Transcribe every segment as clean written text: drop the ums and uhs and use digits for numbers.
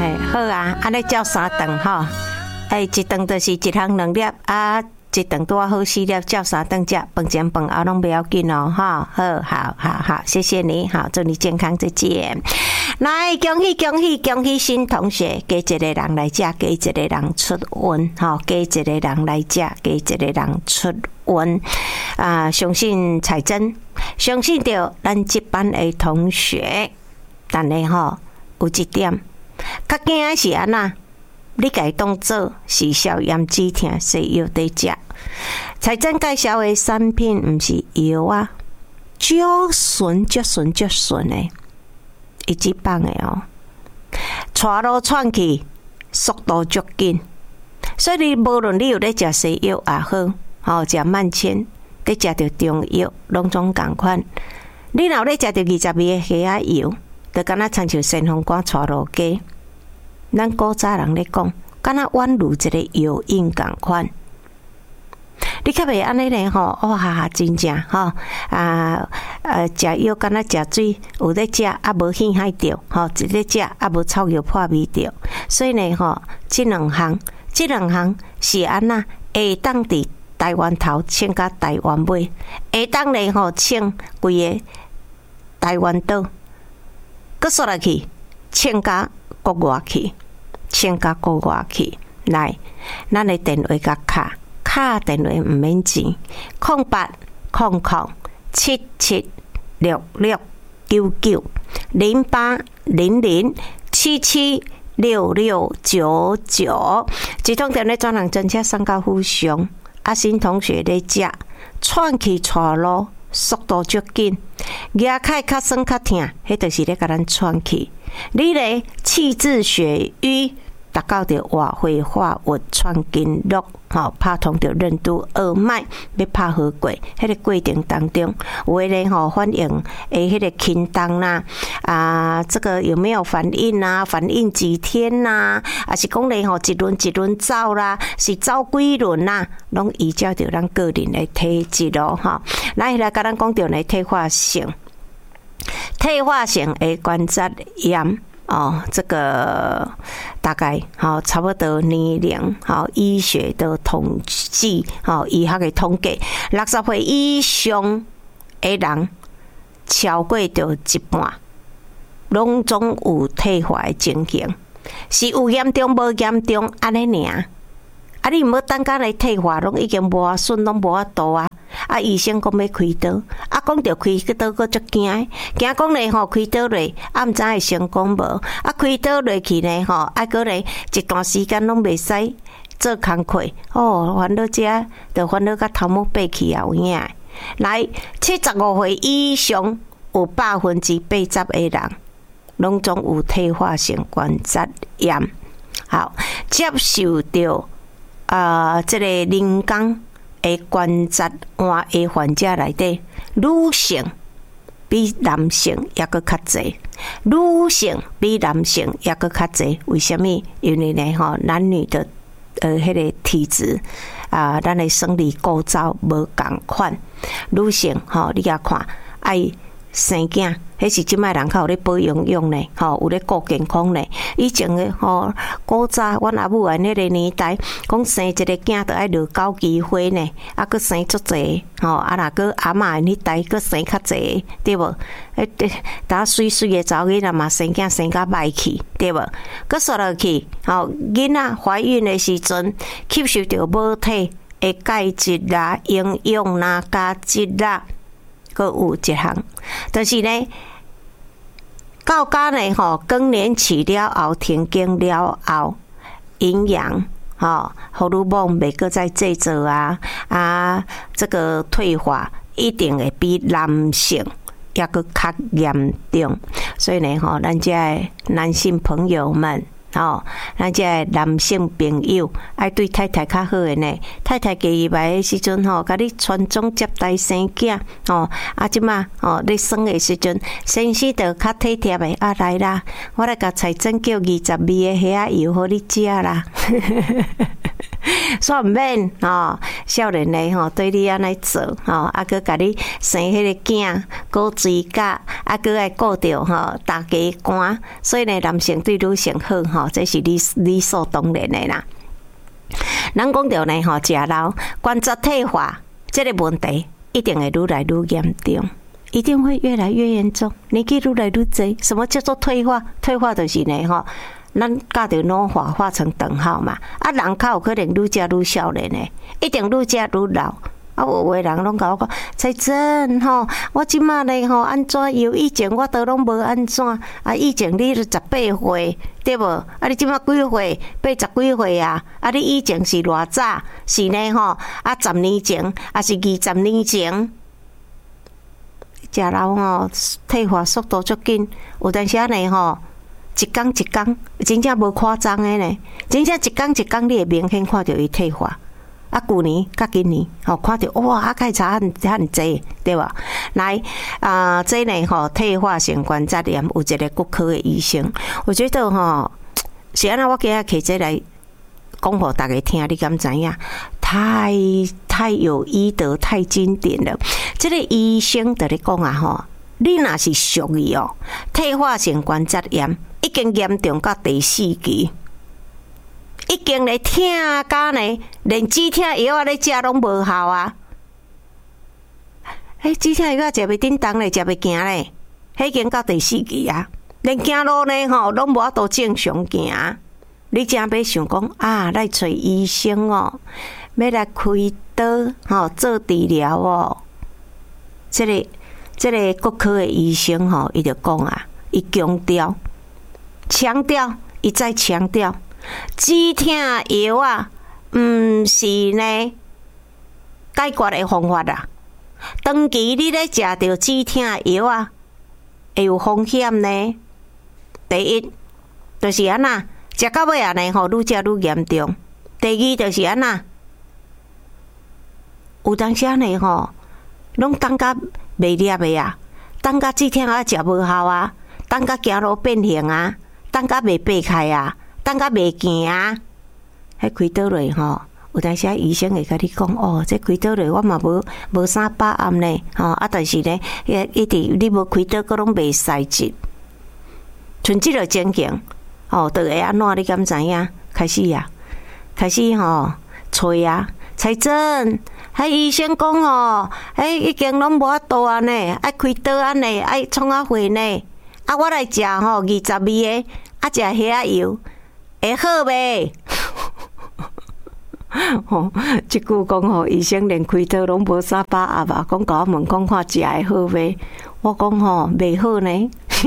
嘿，好啊，安尼照3顿吼，一顿就是一项2粒啊。一顿拄好4粒，照3顿食，饭前饭后拢不要紧哦，哈，好，谢谢你，好，祝你健康，再见。来，恭喜新同学，加一个人来食，加一个人出运，哈，加一个人来食，加一个人出运。啊，相信彩珍，相信着咱这班的同学，但是吼有一点，较惊是安那？你家当做是消炎止痛西药在食，彩珍介绍的产品毋是药啊，足纯的，伊只棒的哦，带路窜去，速度足紧，所以你无论你有咧食西药也好，吼食慢碘，咧食着中药，拢总共款。你若咧食着22个虾仔油，就敢若亲像先锋官带路鸡。咱古早人咧讲，敢若宛如一个药引共款。你较袂安尼咧吼，哇，真正吼食药敢若食水，有咧食啊无稀罕着，吼，一咧食啊无臭药破味着。所以呢吼，这两项是安那会当伫台湾头穿甲台湾尾，会当咧吼穿规个台湾岛，搁煞落去穿甲国外去。先甲国外去，来，咱的电话甲卡电话毋免钱，0800776699，这通电话专人真车送到府上。啊，新同学咧食，窜去带路，速度足紧，牙开较酸较痛，迄就是咧甲咱窜去。你咧气滞血瘀。达到着活血化瘀、串经络，吼拍通着任督二脉，要拍好过。迄个过程当中，有诶咧吼反应诶，迄个轻重啦，这个有没有反应啊？反应几天呐？还是讲咧吼一轮走啦，是走几轮呐？拢依照着咱个人诶体质咯，吼。来甲咱讲着咧退化性诶关节炎。这个大概差不多年龄医学的统计医学的统计，60岁以上的人超过着一半，拢总有退化的情形，是有严重无严重安尼尔。啊，你毋要等甲来退化，拢已经无啊顺，拢无法度啊。啊，医生讲要开刀，啊，讲着开刀，佫足惊讲咧吼，开刀咧，啊，毋知会成功无？啊，开刀落去咧吼，啊，佫咧一段时间拢袂使做工课，烦恼遮，着烦恼甲头毛爬起啊有影。来，75岁以上有80%的人，拢总有退化性关节炎。好，接受着这个人工的关节炎的患者内底，女性比男性也佫较侪，为什么？因为呢吼，男女的迄个体质咱的生理构造无共款。女性你也看爱生囝，迄是即摆人较有咧保养用呢，有咧顾健康呢。以前诶古早阮阿母迄个年代，讲生一个囝着爱落9枝花呢，啊，佫生足济，啊，若佫阿嬷迄代佫生较济，对无？打水诶查某囡仔嘛，生囝生甲歹去，对无？佫说落去，囡仔怀孕诶时阵，吸收着母体诶钙质啦、营养啦、钾质啦。佫有一项，就是呢，到家呢更年期了后，停经了后，营养荷尔蒙袂阁再制作这个退化一定会比男性也佫较严重，所以呢咱这男性朋友们。咱这男性朋友爱对太太较好诶呢。太太嫁入来诶时阵甲你传宗接代生囝即马你生诶时阵，先生着较体贴诶。来啦，我来甲彩珍叫22个虾仔油互你食啦。 煞毋免吼，少年诶吼对你安尼做吼，啊，佮甲你生迄个囝，顾追甲，啊，佮爱顾着吼大家官，所以呢，男性对女性好吼，这是理所当然诶啦。咱讲着呢吼，食老关节退化这个问题，一定会愈来愈严重。一定会越来越严重，年纪愈来愈侪。什么叫做退化？退化就是呢，吼，咱甲着老化画成等号嘛。啊，人较有可能愈食愈少年呢，一定愈食愈老。啊，有的人拢甲我讲，才真吼，我即马咧吼安怎有以前我都拢无安怎啊？以前你18岁对无？啊，你即马几岁？80几岁啊？啊，你以前是偌早？是呢吼？啊，10年前，啊是20年前。食老吼，退化速度足紧，有阵时呢吼，一天一天，真正无夸张的呢，真正一天一天，你会明显看到伊退化。啊，旧年甲今年吼，看到哇，啊，开差很济，对吧？来这呢吼，退化性关节炎有一个骨科的医生，我觉得吼，是安那我今日摕这来讲互大家听，你敢知影？太有医德，太经典了。这个医生在咧讲啊吼，你若是属于哦退化性关节炎，已经严重到第4期，已经咧疼甲呢，连止疼药啊咧食拢无效啊！止疼药啊食袂叮当咧，食袂行咧，迄已经到第4期啊，连行路呢吼拢无法度正常行。你正要想讲啊，来找医生哦，要来开刀吼做治疗哦。这个骨科的医生吼，伊就讲啊，伊强调，伊再强调，止疼药啊，毋是呢解决的方法啦。长期你咧食着止疼药啊，会有风险呢。第一，就是安那。食到尾啊呢吼，愈食愈严重。第二就是安那，有当时呢吼，拢等甲袂粒的啊，等甲止疼啊食无效啊，等甲行路变形啊，等甲袂爬开啊，等甲袂行啊。迄开刀落吼，有当时医生会甲你讲哦，这开刀落我嘛无啥把案呢，吼啊，但是呢，一直你无开刀，佫拢袂使治，像即个情形。哦，就会安怎？你敢知影？开始吼，找啊，才真。迄医生讲哦，已经拢无法度啊呢，爱开刀啊呢，爱创啊会呢。啊，我来食吼22个，啊食虾仔油，会好袂？吼，即句讲吼，医生连开刀拢无啥把握啊，讲甲我问讲看食会好袂？我讲吼，袂好呢。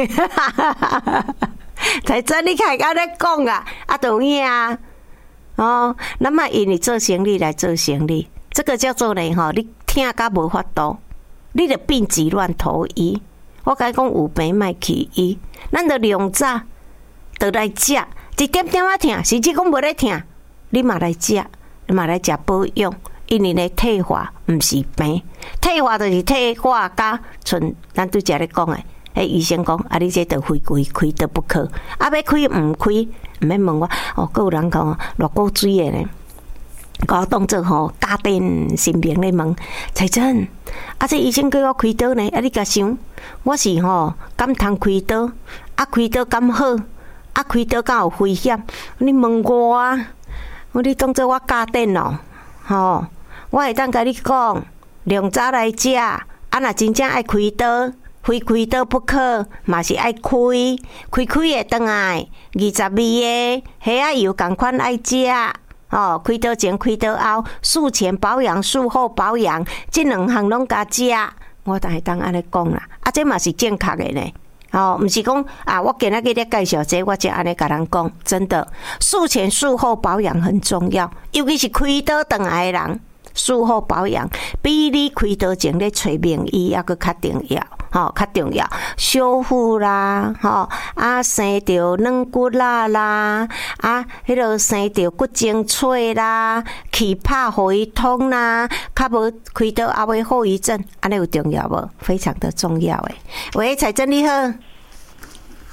才真你开安尼讲啊，啊，就有影啊，哦，咱嘛因为做生意来做生意，这个叫做呢吼，你听甲无法度，你着病急乱投医。我甲你讲有病莫去医，咱着量早，着来食，一点点啊疼，甚至讲无咧疼，你嘛来食，你嘛来食保养，因为呢退化毋是病，退化就是退化加像咱拄则咧讲诶。医生讲啊，你这得非开刀不可，啊，要开毋开，毋免问我哦。还有人讲偌古水的呢，甲我当做吼家电新兵咧问，才真啊，这医生叫我开刀呢，啊，你甲想，我是吼敢通开刀，啊，开刀敢好，啊，开刀敢有危险？你问我啊，你当做我家电哦，吼，我会当甲你讲，量早来食，啊，若真正爱开刀。非开刀不可，嘛是爱开会转来22个虾仔油同款爱食哦。开刀前、开刀后，术前保养、术后保养，这两项拢加食。我当然当安尼讲啦，啊，这嘛是正确的呢。哦，毋是讲啊，我今仔日咧介绍这，我就安尼甲人讲，真的，术前、术后保养很重要，尤其是开刀转来的人，术后保养比你开刀前咧找名医还佫较重要。吼，较重要，修复啦，吼啊，生着软骨啦，啊，迄落生着骨精脆啦，气拍互伊通啦，较无开刀后尾后遗症，安尼有重要无？非常的重要诶。喂，彩珍你好，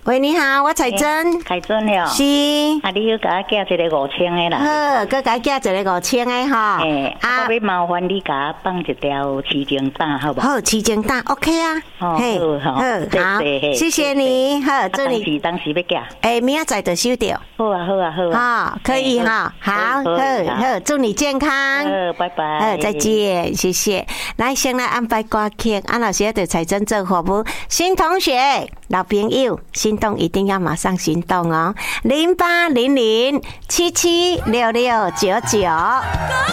喂，你好，我彩珍。 彩珍了。 是。 啊，你又给我寄一个5000的啦。 好，佮佮寄一个5000的哈。 我要麻烦你给我放一条鸡精蛋，好不好？ 好，鸡精蛋 OK 啊。 嘿，好， 谢谢你。好，祝你。 当时要寄。 明仔载就收到。 好啊，好啊，好啊。 可以哈。好，祝你健康。 拜拜。 再见，谢谢。来，先来安排歌曲。安老师对彩珍做服务，新同学、老朋友，心动一定要马上行动哦！0800776699。